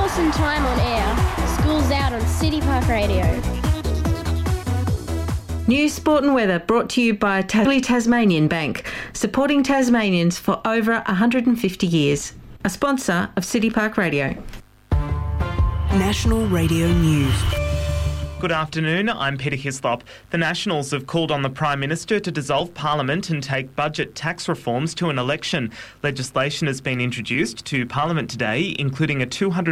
awesome time on air. School's out on City Park Radio. News, sport and weather brought to you by Tasmanian Bank, supporting Tasmanians for over 150 years. A sponsor of City Park Radio. National Radio News. Good afternoon, I'm Peter Hislop. The Nationals have called on the Prime Minister to dissolve Parliament and take budget tax reforms to an election. Legislation has been introduced to Parliament today, including a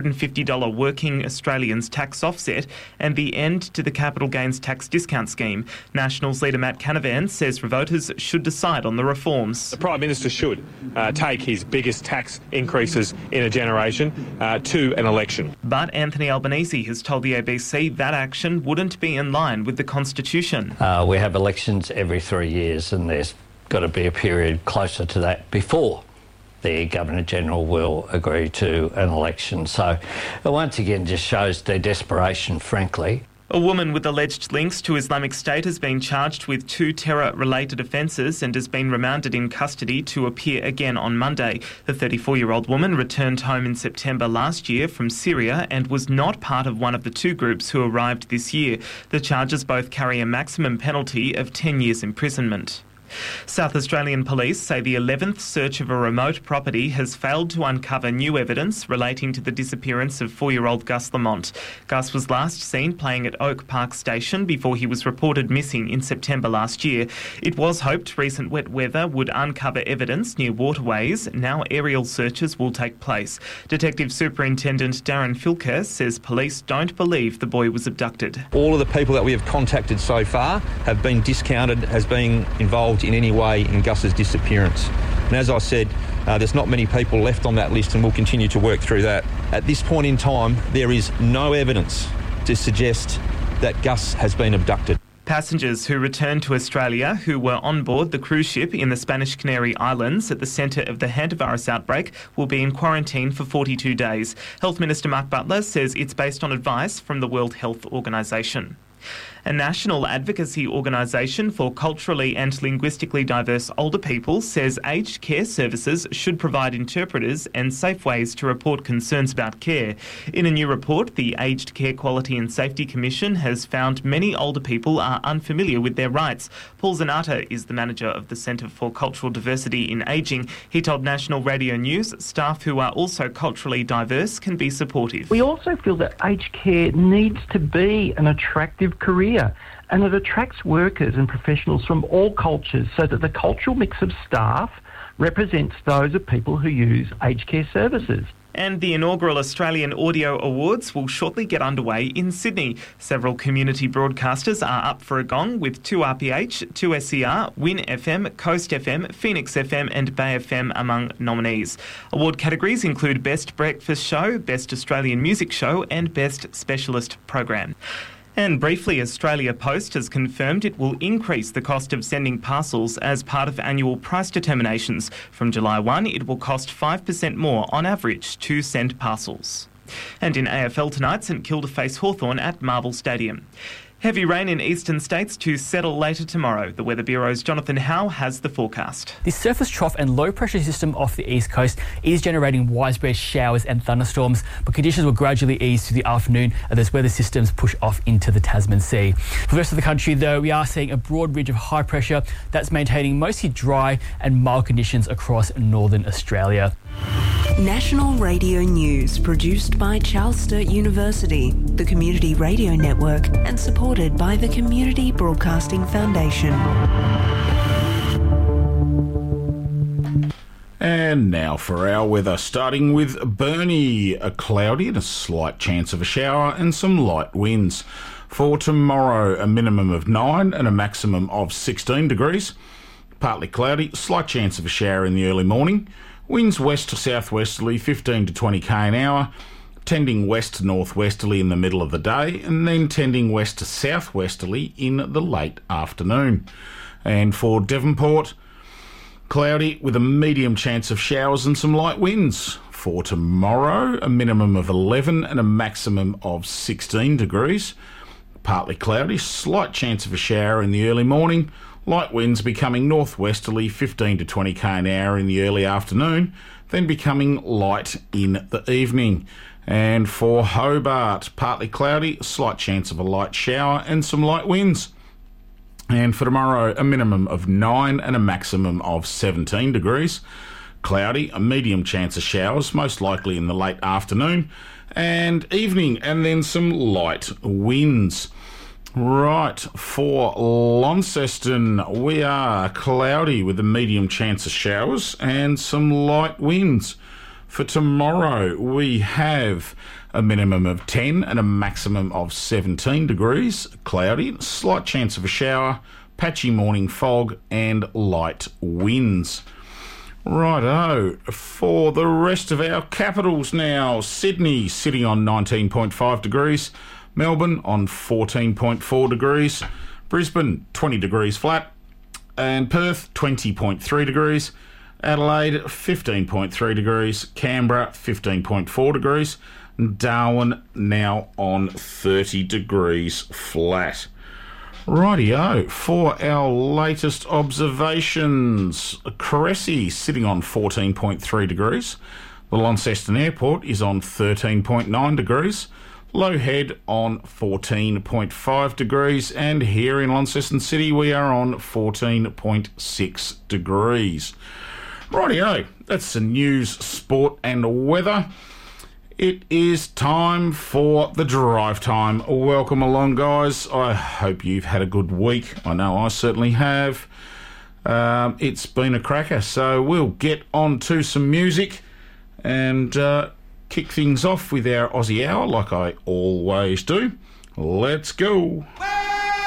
$250 working Australians tax offset and the end to the capital gains tax discount scheme. Nationals leader Matt Canavan says voters should decide on the reforms. The Prime Minister should take his biggest tax increases in a generation to an election. But Anthony Albanese has told the ABC that action wouldn't be in line with the Constitution. We have elections every 3 years and there's got to be a period closer to that before the Governor-General will agree to an election. So it once again just shows their desperation, frankly. A woman with alleged links to Islamic State has been charged with 2 terror-related offences and has been remanded in custody to appear again on Monday. The 34-year-old woman returned home in September last year from Syria and was not part of one of the 2 groups who arrived this year. The charges both carry a maximum penalty of 10 years imprisonment. South Australian police say the 11th search of a remote property has failed to uncover new evidence relating to the disappearance of 4-year-old Gus Lamont. Gus was last seen playing at Oak Park Station before he was reported missing in September last year. It was hoped recent wet weather would uncover evidence near waterways. Now aerial searches will take place. Detective Superintendent Darren Filker says police don't believe the boy was abducted. All of the people that we have contacted so far have been discounted as being involved in any way in Gus's disappearance. And as I said, there's not many people left on that list and we'll continue to work through that. At this point in time, there is no evidence to suggest that Gus has been abducted. Passengers who returned to Australia who were on board the cruise ship in the Spanish Canary Islands at the centre of the hantavirus outbreak will be in quarantine for 42 days. Health Minister Mark Butler says it's based on advice from the World Health Organisation. A national advocacy organisation for culturally and linguistically diverse older people says aged care services should provide interpreters and safe ways to report concerns about care. In a new report, the Aged Care Quality and Safety Commission has found many older people are unfamiliar with their rights. Paul Zanata is the manager of the Centre for Cultural Diversity in Ageing. He told National Radio News staff who are also culturally diverse can be supportive. We also feel that aged care needs to be an attractive career, and it attracts workers and professionals from all cultures so that the cultural mix of staff represents those of people who use aged care services. And the inaugural Australian Audio Awards will shortly get underway in Sydney. Several community broadcasters are up for a gong with 2RPH, 2SER, Win FM, Coast FM, Phoenix FM and Bay FM among nominees. Award categories include Best Breakfast Show, Best Australian Music Show and Best Specialist Program. And briefly, Australia Post has confirmed it will increase the cost of sending parcels as part of annual price determinations. From July 1, it will cost 5% more on average to send parcels. And in AFL tonight, St Kilda face Hawthorn at Marvel Stadium. Heavy rain in eastern states to settle later tomorrow. The Weather Bureau's Jonathan Howe has the forecast. The surface trough and low pressure system off the east coast is generating widespread showers and thunderstorms, but conditions will gradually ease through the afternoon as those weather systems push off into the Tasman Sea. For the rest of the country, though, we are seeing a broad ridge of high pressure that's maintaining mostly dry and mild conditions across northern Australia. National Radio News, produced by Charles Sturt University, the Community Radio Network, and supported by the Community Broadcasting Foundation. And now for our weather, starting with Burnie. A cloudy and a slight chance of a shower and some light winds. For tomorrow, a minimum of 9 and a maximum of 16 degrees. Partly cloudy, slight chance of a shower in the early morning. Winds west to southwesterly, 15 to 20 k an hour, tending west to northwesterly in the middle of the day, and then tending west to southwesterly in the late afternoon. And for Devonport, cloudy with a medium chance of showers and some light winds. For tomorrow, a minimum of 11 and a maximum of 16 degrees. Partly cloudy, slight chance of a shower in the early morning. Light winds becoming northwesterly, 15 to 20 k an hour in the early afternoon, then becoming light in the evening. And for Hobart, partly cloudy, a slight chance of a light shower and some light winds. And for tomorrow, a minimum of 9 and a maximum of 17 degrees. Cloudy, a medium chance of showers, most likely in the late afternoon and evening, and then some light winds. Right, for Launceston, we are cloudy with a medium chance of showers and some light winds. For tomorrow, we have a minimum of 10 and a maximum of 17 degrees, cloudy, slight chance of a shower, patchy morning fog and light winds. Righto, for the rest of our capitals now, Sydney sitting on 19.5 degrees, Melbourne on 14.4 degrees, Brisbane 20 degrees flat, and Perth 20.3 degrees, Adelaide 15.3 degrees, Canberra 15.4 degrees, and Darwin now on 30 degrees flat. Rightio, for our latest observations, Cressy sitting on 14.3 degrees, the Launceston Airport is on 13.9 degrees, Low Head on 14.5 degrees, and here in Launceston City we are on 14.6 degrees. Rightio, that's the news, sport and weather. It is time for the drive time. Welcome along, guys. I hope you've had a good week. I know I certainly have. It's been a cracker, so we'll get on to some music and kick things off with our Aussie Hour like I always do. Let's go.